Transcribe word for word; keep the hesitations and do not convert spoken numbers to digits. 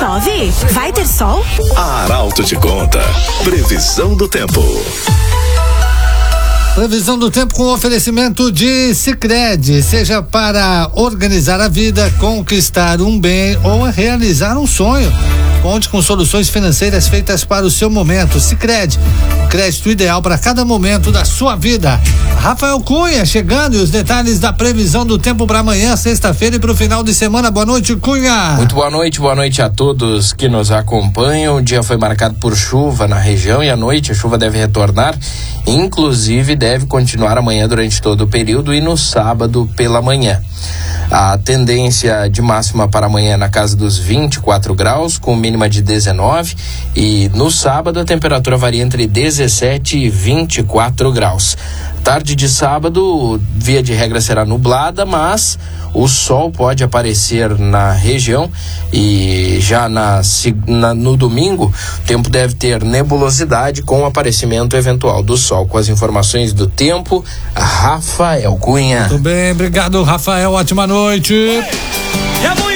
chove? Vai ter sol? A Arauto te conta. Previsão do tempo. Previsão do tempo com oferecimento de Sicredi, seja para organizar a vida, conquistar um bem ou realizar um sonho. Conte com soluções financeiras feitas para o seu momento. Sicredi, o crédito ideal para cada momento da sua vida. Rafael Cunha chegando e os detalhes da previsão do tempo para amanhã, sexta-feira e para o final de semana. Boa noite, Cunha. Muito boa noite, boa noite a todos que nos acompanham. O dia foi marcado por chuva na região e à noite a chuva deve retornar, inclusive deve continuar amanhã durante todo o período e no sábado pela manhã. A tendência de máxima para amanhã é na casa dos vinte e quatro graus, com mínima de dezenove, e no sábado a temperatura varia entre dezessete e vinte e quatro graus. Tarde de sábado, via de regra, será nublada, mas o sol pode aparecer na região e já na, na, no domingo o tempo deve ter nebulosidade com o aparecimento eventual do sol. Com as informações do tempo, Rafael Cunha. Muito bem, obrigado, Rafael, ótima noite.